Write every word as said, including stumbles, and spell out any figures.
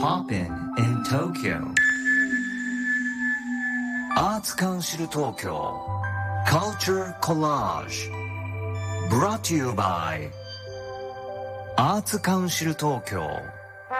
Poppin in Tokyo. Arts Council Tokyo Culture Collage. Brought to you by Arts Council Tokyo.